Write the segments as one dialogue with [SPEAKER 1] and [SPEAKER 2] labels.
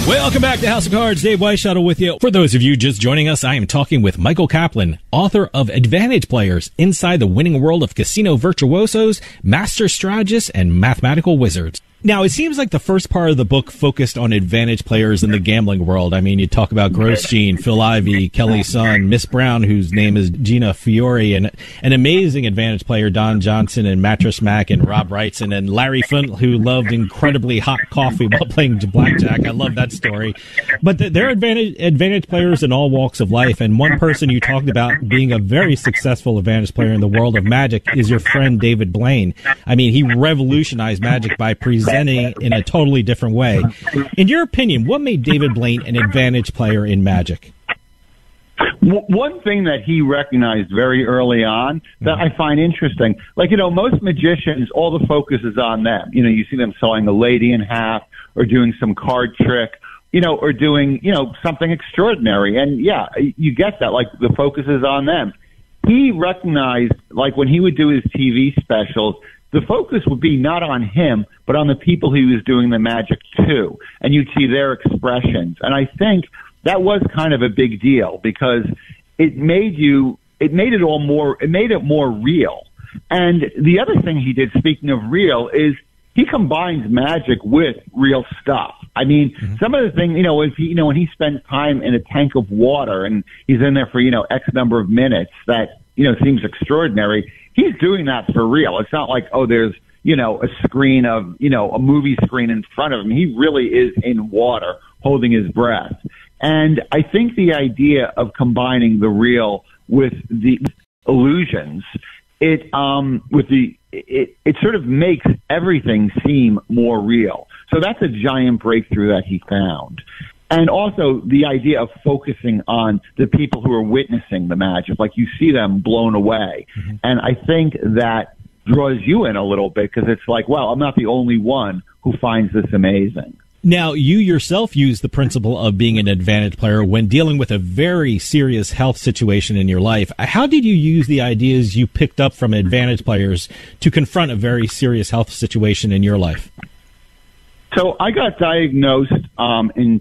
[SPEAKER 1] Welcome back to House of Cards. Dave Weishuttle with you. For those of you just joining us, I am talking with Michael Kaplan, author of Advantage Players, Inside the Winning World of Casino Virtuosos, Master Strategists, and Mathematical Wizards. Now, it seems like the first part of the book focused on advantage players in the gambling world. I mean, you talk about Grosjean, Phil Ivey, Kelly Sun, Miss Brown, whose name is Gina Fiore, and an amazing advantage player, Don Johnson, and Mattress Mac, and Rob Wrightson, and Larry Flint, who loved incredibly hot coffee while playing blackjack. I love that story. But there are advantage players in all walks of life, and one person you talked about being a very successful advantage player in the world of Magic is your friend David Blaine. I mean, he revolutionized Magic by presenting in a totally different way. In your opinion, what made David Blaine an advantage player in Magic?
[SPEAKER 2] One thing that he recognized very early on that I find interesting, like, most magicians, all the focus is on them. You see them sawing a lady in half or doing some card trick, or doing, something extraordinary. And yeah, you get that, like the focus is on them. He recognized, like when he would do his TV specials, the focus would be not on him, but on the people he was doing the magic to. And you'd see their expressions. And I think that was kind of a big deal because it made it more real. And the other thing he did, speaking of real, is he combines magic with real stuff. I mean, some of the things, when he spends time in a tank of water and he's in there for, X number of minutes, that, seems extraordinary. He's doing that for real. It's not like, there's, a screen of, a movie screen in front of him. He really is in water holding his breath. And I think the idea of combining the real with the illusions, it sort of makes everything seem more real. So that's a giant breakthrough that he found. And also the idea of focusing on the people who are witnessing the magic, like you see them blown away. And I think that draws you in a little bit because it's like, well, I'm not the only one who finds this amazing.
[SPEAKER 1] Now, you yourself use the principle of being an advantage player when dealing with a very serious health situation in your life. How did you use the ideas you picked up from advantage players to confront a very serious health situation in your life?
[SPEAKER 2] So I got diagnosed in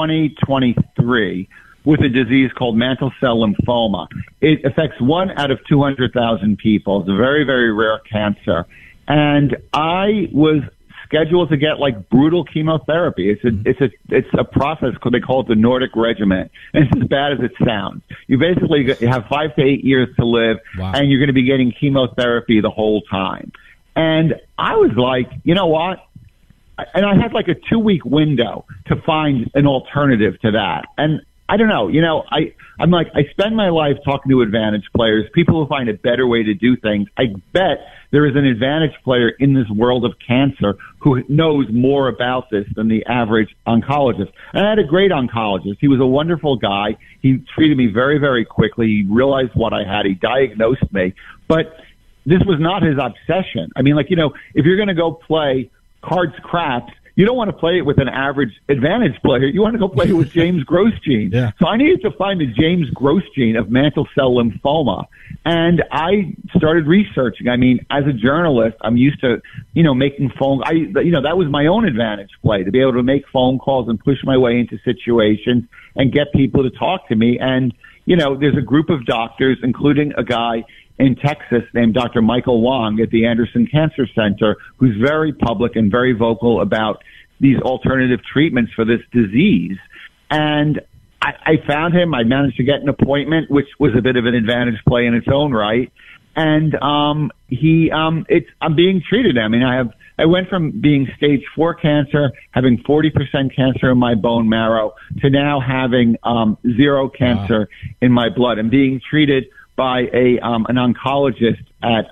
[SPEAKER 2] 2023 with a disease called mantle cell lymphoma. It affects 1 out of 200,000 people. It's a very, very rare cancer. And I was scheduled to get like brutal chemotherapy. It's a process they call it the Nordic regimen. And it's as bad as it sounds. You basically have 5 to 8 years to live, and you're going to be getting chemotherapy the whole time. And I was like, you know what? And I had like a 2-week window to find an alternative to that. And I don't know, I'm like, I spend my life talking to advantage players, people who find a better way to do things. I bet there is an advantage player in this world of cancer who knows more about this than the average oncologist. And I had a great oncologist. He was a wonderful guy. He treated me very, very quickly. He realized what I had. He diagnosed me. But this was not his obsession. I mean, if you're going to go play cards craps, you don't want to play it with an average advantage player. You want to go play it with James Grosjean.
[SPEAKER 1] Yeah.
[SPEAKER 2] So I needed to find a James Grosjean of mantle cell lymphoma. And I started researching. I mean, as a journalist, I'm used to, making that was my own advantage play, to be able to make phone calls and push my way into situations and get people to talk to me. And, there's a group of doctors, including a guy in Texas named Dr. Michael Wong at the Anderson Cancer Center, who's very public and very vocal about these alternative treatments for this disease. And I found him. I managed to get an appointment, which was a bit of an advantage play in its own right. And I'm being treated. I mean, I went from being stage 4 cancer, having 40% cancer in my bone marrow, to now having 0 cancer in my blood. I'm being treated by an oncologist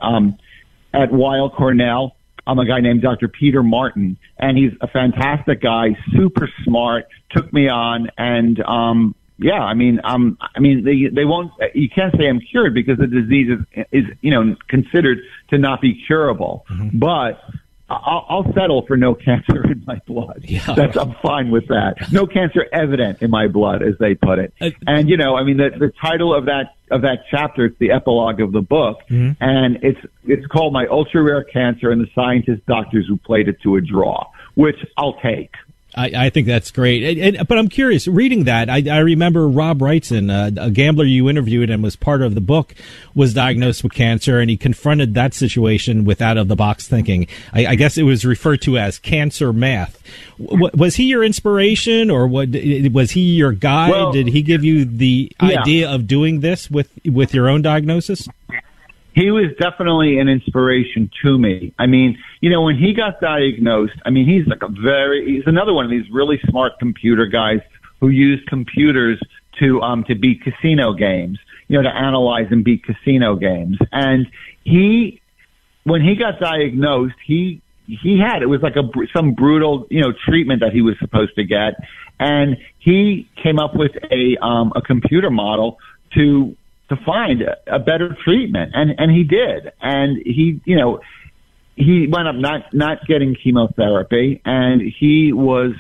[SPEAKER 2] at Weill Cornell. I'm a guy named Dr. Peter Martin, and he's a fantastic guy, super smart, took me on, and they won't, you can't say I'm cured because the disease is considered to not be curable. But I'll settle for no cancer in my blood. Yeah. I'm fine with that. No cancer evident in my blood, as they put it. And the title of that chapter, it's the epilogue of the book, and it's called My Ultra Rare Cancer and the Scientist Doctors Who Played It to a Draw, which I'll take.
[SPEAKER 1] I think that's great. But I'm curious, reading that, I remember Rob Wrightson, a gambler you interviewed and was part of the book, was diagnosed with cancer, and he confronted that situation with out-of-the-box thinking. I guess it was referred to as cancer math. Was he your inspiration, or was he your guide?
[SPEAKER 2] Well,
[SPEAKER 1] did he give you the idea of doing this with your own diagnosis?
[SPEAKER 2] He was definitely an inspiration to me. I mean, when he got diagnosed, I mean, he's another one of these really smart computer guys who use computers to beat casino games, to analyze and beat casino games. And when he got diagnosed, it was like some brutal, treatment that he was supposed to get. And he came up with a computer model to find a better treatment. And he did. And he wound up not getting chemotherapy, and he was,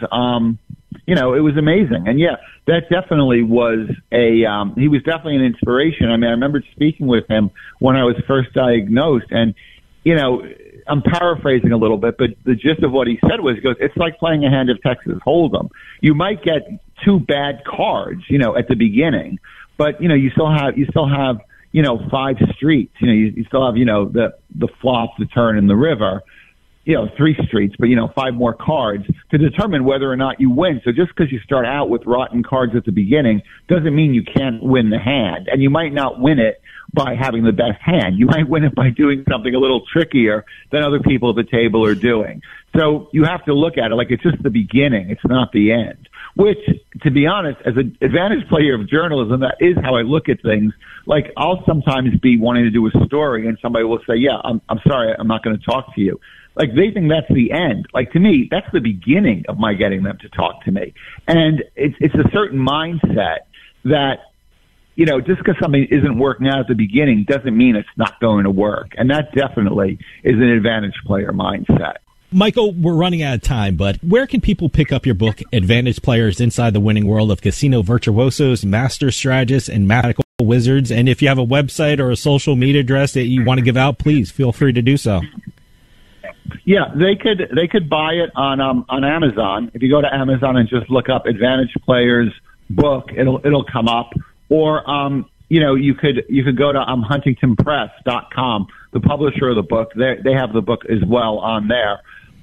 [SPEAKER 2] it was amazing. And yeah, that definitely was he was definitely an inspiration. I mean, I remember speaking with him when I was first diagnosed, and, I'm paraphrasing a little bit, but the gist of what he said was, he goes, it's like playing a hand of Texas Hold'em. You might get two bad cards, at the beginning, but, you still have, 5 streets, you still have, the flop, the turn, and the river, 3 streets, but, 5 more cards to determine whether or not you win. So just because you start out with rotten cards at the beginning doesn't mean you can't win the hand. And you might not win it by having the best hand. You might win it by doing something a little trickier than other people at the table are doing. So you have to look at it like it's just the beginning. It's not the end. Which, to be honest, as an advantage player of journalism, that is how I look at things. Like, I'll sometimes be wanting to do a story, and somebody will say, yeah, I'm sorry, I'm not going to talk to you. Like, they think that's the end. Like, to me, that's the beginning of my getting them to talk to me. And it's a certain mindset that, just because something isn't working out at the beginning doesn't mean it's not going to work. And that definitely is an advantage player mindset.
[SPEAKER 1] Michael, we're running out of time, but where can people pick up your book, Advantage Players Inside the Winning World of Casino Virtuosos, Master Strategists, and Mathematical Wizards? And if you have a website or a social media address that you want to give out, please feel free to do so.
[SPEAKER 2] Yeah, they could buy it on Amazon. If you go to Amazon and just look up Advantage Players book, it'll come up. Or you could go to huntingtonpress.com, the publisher of the book. They have the book as well on there.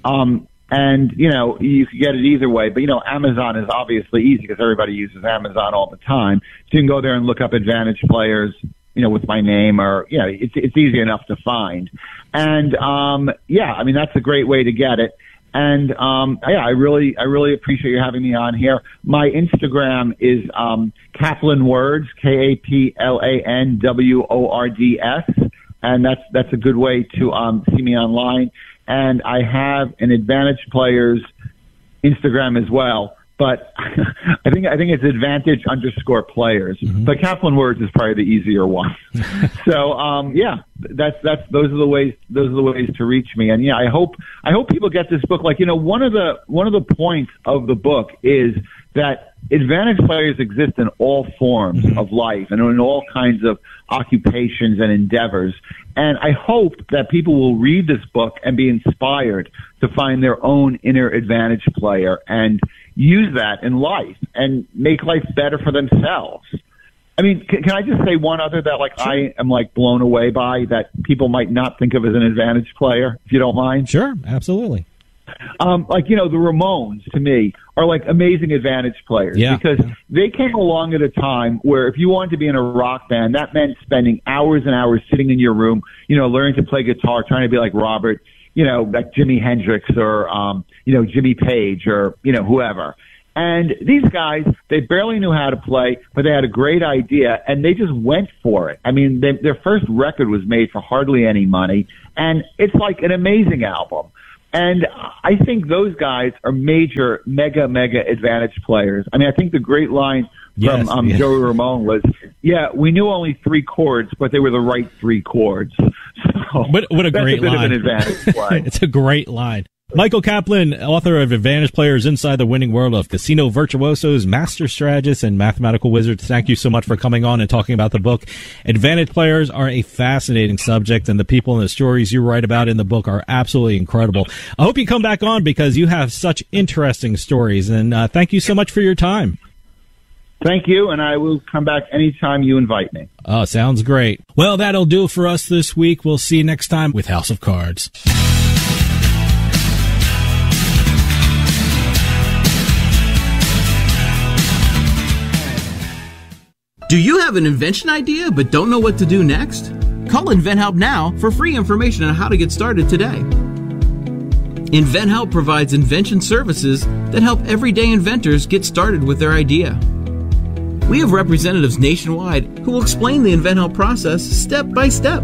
[SPEAKER 2] And you can get it either way, but Amazon is obviously easy because everybody uses Amazon all the time. So you can go there and look up Advantage Players, with my name, or it's easy enough to find. And that's a great way to get it. And I really appreciate you having me on here. My Instagram is Kaplan Words, KAPLANWORDS, and that's a good way to see me online. And I have an Advantage Players Instagram as well, but I think it's Advantage_Players. Mm-hmm. But Kaplan Words is probably the easier one. So those are the ways to reach me. And I hope people get this book. Like, one of the points of the book is that advantage players exist in all forms of life and in all kinds of occupations and endeavors. And I hope that people will read this book and be inspired to find their own inner advantage player and use that in life and make life better for themselves. I mean, can I just say one other that I am blown away by, that people might not think of as an advantage player, if you don't mind?
[SPEAKER 1] Sure, absolutely.
[SPEAKER 2] The Ramones, to me, are amazing advantage players because they came along at a time where if you wanted to be in a rock band, that meant spending hours and hours sitting in your room, learning to play guitar, trying to be like Robert, like Jimi Hendrix or, Jimmy Page or, whoever. And these guys, they barely knew how to play, but they had a great idea, and they just went for it. I mean, their first record was made for hardly any money, and it's like an amazing album. And I think those guys are major, mega advantage players. I mean, I think the great line from Joey Ramone was, we knew only 3 chords, but they were the right 3 chords. So
[SPEAKER 1] what a great line.
[SPEAKER 2] That's a bit of an advantage play.
[SPEAKER 1] It's a great line. Michael Kaplan, author of Advantage Players Inside the Winning World of Casino Virtuosos, Master Strategists, and Mathematical Wizards. Thank you so much for coming on and talking about the book. Advantage Players are a fascinating subject, and the people and the stories you write about in the book are absolutely incredible. I hope you come back on because you have such interesting stories, and thank you so much for your time.
[SPEAKER 2] Thank you, and I will come back anytime you invite me.
[SPEAKER 1] Oh, sounds great. Well, that'll do it for us this week. We'll see you next time with House of Cards.
[SPEAKER 3] Do you have an invention idea but don't know what to do next? Call InventHelp now for free information on how to get started today. InventHelp provides invention services that help everyday inventors get started with their idea. We have representatives nationwide who will explain the InventHelp process step by step.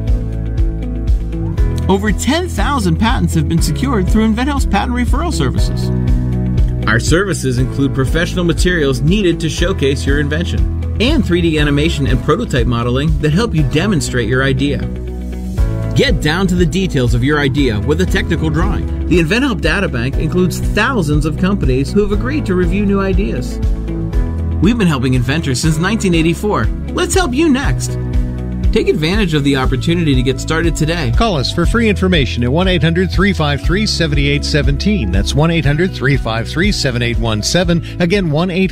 [SPEAKER 3] Over 10,000 patents have been secured through InventHelp's patent referral services. Our services include professional materials needed to showcase your invention, and 3D animation and prototype modeling that help you demonstrate your idea. Get down to the details of your idea with a technical drawing. The InventHelp Databank includes thousands of companies who have agreed to review new ideas. We've been helping inventors since 1984. Let's help you next. Take advantage of the opportunity to get started today.
[SPEAKER 4] Call us for free information at 1-800-353-7817. That's 1-800-353-7817. Again,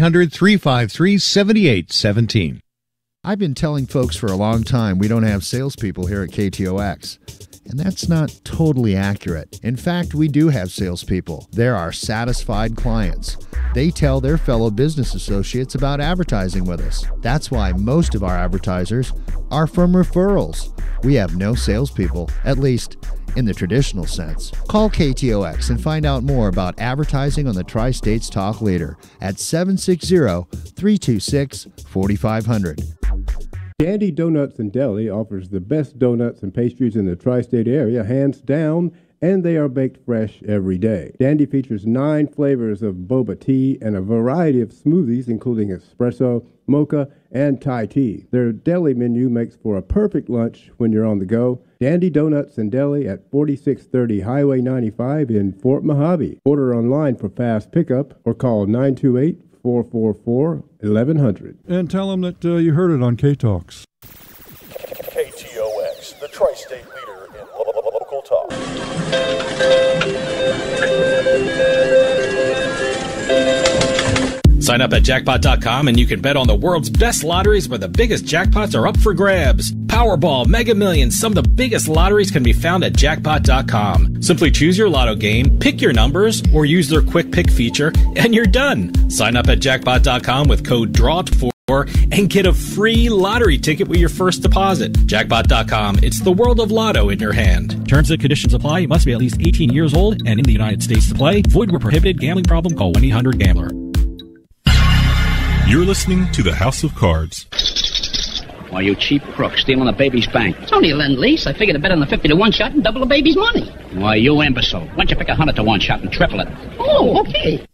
[SPEAKER 4] 1-800-353-7817.
[SPEAKER 5] I've been telling folks for a long time we don't have salespeople here at KTOX. And that's not totally accurate. In fact, we do have salespeople. They're our satisfied clients. They tell their fellow business associates about advertising with us. That's why most of our advertisers are from referrals. We have no salespeople, at least in the traditional sense. Call KTOX and find out more about advertising on the Tri-States Talk Leader at 760-326-4500.
[SPEAKER 6] Dandy Donuts and Deli offers the best donuts and pastries in the tri-state area, hands down, and they are baked fresh every day. Dandy features 9 flavors of boba tea and a variety of smoothies, including espresso, mocha, and Thai tea. Their deli menu makes for a perfect lunch when you're on the go. Dandy Donuts and Deli at 4630 Highway 95 in Fort Mojave. Order online for fast pickup or call 928-444-1100.
[SPEAKER 7] And tell them that you heard it on K-Talks.
[SPEAKER 8] KTOX, the tri-state leader in local talk.
[SPEAKER 1] Sign up at jackpot.com and you can bet on the world's best lotteries where the biggest jackpots are up for grabs. Powerball, Mega Millions, some of the biggest lotteries can be found at jackpot.com. Simply choose your lotto game, pick your numbers, or use their quick pick feature, and you're done. Sign up at jackpot.com with code DRAW4 and get a free lottery ticket with your first deposit. Jackpot.com, it's the world of lotto in your hand. Terms and conditions apply. You must be at least 18 years old and in the United States to play. Void where prohibited. Gambling problem? Call 1-800-GAMBLER.
[SPEAKER 8] You're listening to the House of Cards.
[SPEAKER 9] Why, you cheap crook, stealing a baby's bank. It's only a lend-lease. I figured to bet on the 50 to 1 shot and double the baby's money. Why, you imbecile. Why don't you pick 100 to 1 shot and triple it? Oh, okay.